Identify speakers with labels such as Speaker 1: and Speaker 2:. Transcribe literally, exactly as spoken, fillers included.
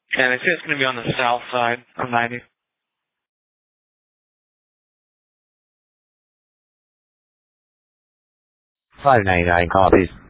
Speaker 1: And they say it's going to be on the south side of ninety.
Speaker 2: five ninety-nine copies.